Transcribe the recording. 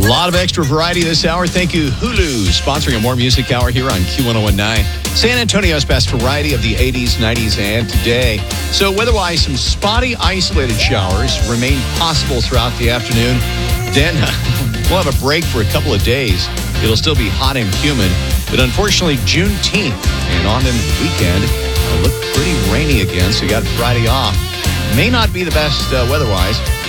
A lot of extra variety this hour. Thank you, Hulu, sponsoring a More Music Hour here on Q1019. San Antonio's best variety of the 80s, 90s, and today. So weather-wise, some spotty, isolated showers remain possible throughout the afternoon. Then we'll have a break for a couple of days. It'll still be hot and humid. But unfortunately, Juneteenth and on into the weekend look pretty rainy again, so you got Friday off. May not be the best weather-wise.